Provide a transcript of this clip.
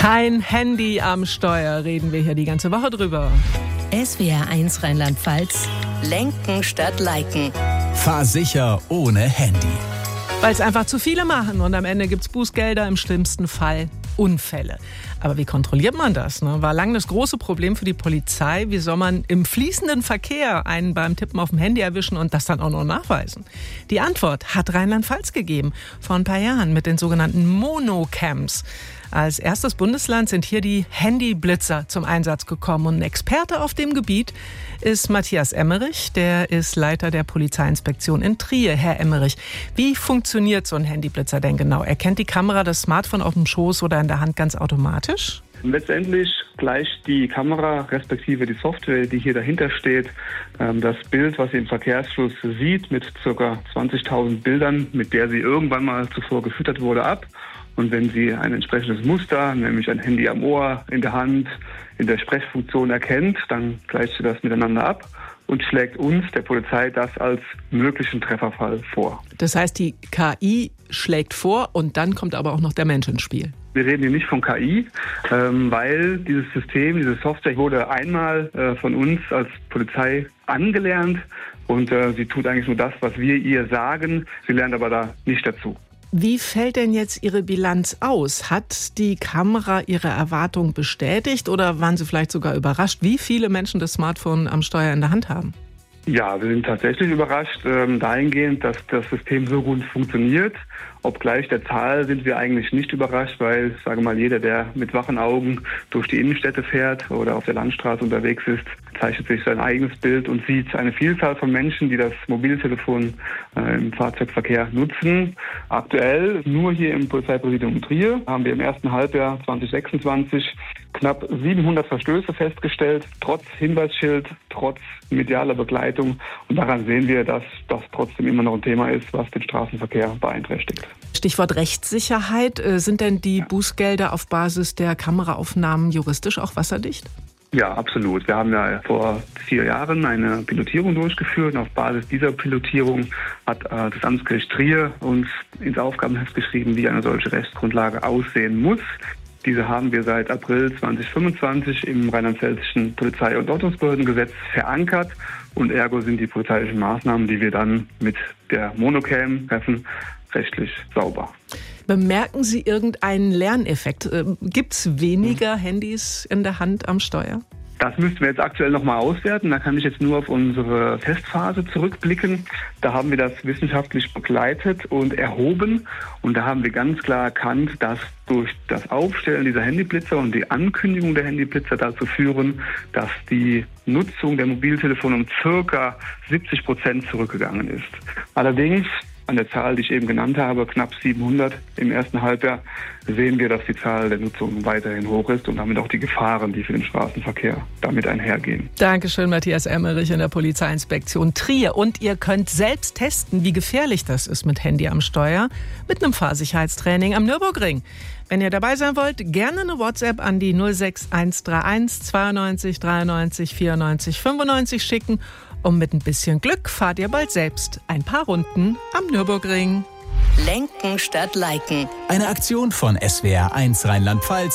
Kein Handy am Steuer, reden wir hier die ganze Woche drüber. SWR1 Rheinland-Pfalz. Lenken statt Liken. Fahr sicher ohne Handy. Weil es einfach zu viele machen und am Ende gibt es Bußgelder, im schlimmsten Fall Unfälle. Aber wie kontrolliert man das? War lange das große Problem für die Polizei. Wie soll man im fließenden Verkehr einen beim Tippen auf dem Handy erwischen und das dann auch noch nachweisen? Die Antwort hat Rheinland-Pfalz gegeben, vor ein paar Jahren mit den sogenannten Monocams. Als erstes Bundesland sind hier die Handyblitzer zum Einsatz gekommen. Und ein Experte auf dem Gebiet ist Matthias Emmerich. Der ist Leiter der Polizeiinspektion in Trier. Herr Emmerich, wie funktioniert so ein Handyblitzer denn genau? Erkennt die Kamera das Smartphone auf dem Schoß oder in der Hand ganz automatisch? Letztendlich gleicht die Kamera respektive die Software, die hier dahinter steht, das Bild, was sie im Verkehrsfluss sieht, mit ca. 20.000 Bildern, mit der sie irgendwann mal zuvor gefüttert wurde, ab. Und wenn sie ein entsprechendes Muster, nämlich ein Handy am Ohr, in der Hand, in der Sprechfunktion erkennt, dann gleicht sie das miteinander ab und schlägt uns, der Polizei, das als möglichen Trefferfall vor. Das heißt, die KI schlägt vor und dann kommt aber auch noch der Mensch ins Spiel. Wir reden hier nicht von KI, weil dieses System, diese Software wurde einmal von uns als Polizei angelernt und sie tut eigentlich nur das, was wir ihr sagen. Sie lernt aber da nicht dazu. Wie fällt denn jetzt Ihre Bilanz aus? Hat die Kamera Ihre Erwartung bestätigt oder waren Sie vielleicht sogar überrascht, wie viele Menschen das Smartphone am Steuer in der Hand haben? Ja, wir sind tatsächlich überrascht dahingehend, dass das System so gut funktioniert. Obgleich der Zahl sind wir eigentlich nicht überrascht, weil, sage mal, jeder, der mit wachen Augen durch die Innenstädte fährt oder auf der Landstraße unterwegs ist, zeichnet sich sein eigenes Bild und sieht eine Vielzahl von Menschen, die das Mobiltelefon im Fahrzeugverkehr nutzen. Aktuell, nur hier im Polizeipräsidium Trier, haben wir im ersten Halbjahr 2026 knapp 700 Verstöße festgestellt, trotz Hinweisschild, trotz medialer Begleitung. Und daran sehen wir, dass das trotzdem immer noch ein Thema ist, was den Straßenverkehr beeinträchtigt. Stichwort Rechtssicherheit. Sind denn die Bußgelder auf Basis der Kameraaufnahmen juristisch auch wasserdicht? Ja, absolut. Wir haben ja vor 4 Jahren eine Pilotierung durchgeführt. Und auf Basis dieser Pilotierung hat das Amtsgericht Trier uns ins Aufgabenheft geschrieben, wie eine solche Rechtsgrundlage aussehen muss. Diese haben wir seit April 2025 im rheinland-pfälzischen Polizei- und Ordnungsbehördengesetz verankert. Und ergo sind die polizeilichen Maßnahmen, die wir dann mit der Monocam treffen, rechtlich sauber. Bemerken Sie irgendeinen Lerneffekt? Gibt es weniger Handys in der Hand am Steuer? Das müssten wir jetzt aktuell nochmal auswerten. Da kann ich jetzt nur auf unsere Testphase zurückblicken. Da haben wir das wissenschaftlich begleitet und erhoben. Und da haben wir ganz klar erkannt, dass durch das Aufstellen dieser Handyblitzer und die Ankündigung der Handyblitzer dazu führen, dass die Nutzung der Mobiltelefone um ca. 70% zurückgegangen ist. Allerdings an der Zahl, die ich eben genannt habe, knapp 700 im ersten Halbjahr, sehen wir, dass die Zahl der Nutzung weiterhin hoch ist und damit auch die Gefahren, die für den Straßenverkehr damit einhergehen. Dankeschön, Matthias Emmerich in der Polizeiinspektion Trier. Und ihr könnt selbst testen, wie gefährlich das ist mit Handy am Steuer, mit einem Fahrsicherheitstraining am Nürburgring. Wenn ihr dabei sein wollt, gerne eine WhatsApp an die 06131 92 93 94 95 schicken. Und mit ein bisschen Glück fahrt ihr bald selbst ein paar Runden am Nürburgring. Lenken statt Liken. Eine Aktion von SWR1 Rheinland-Pfalz